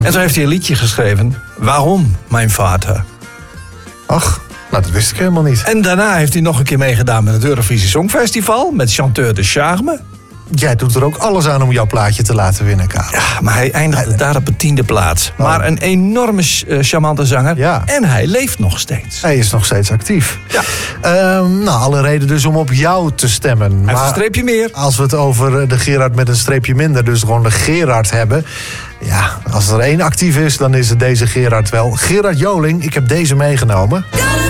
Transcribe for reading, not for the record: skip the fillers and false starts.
En toen heeft hij een liedje geschreven. Waarom, mijn vader? Ach, nou dat wist ik helemaal niet. En daarna heeft hij nog een keer meegedaan met het Eurovisie Songfestival. Met Chanteur de Charme. Jij doet er ook alles aan om jouw plaatje te laten winnen, Karel. Ja, maar hij eindigde daar op de 10e plaats. Maar een enorme charmante zanger. Ja. En hij leeft nog steeds. Hij is nog steeds actief. Ja. Alle reden dus om op jou te stemmen. Hij heeft een streepje meer. Als we het over de Gerard met een streepje minder, dus gewoon de Gerard hebben. Ja, als er één actief is, dan is het deze Gerard wel. Gerard Joling, ik heb deze meegenomen.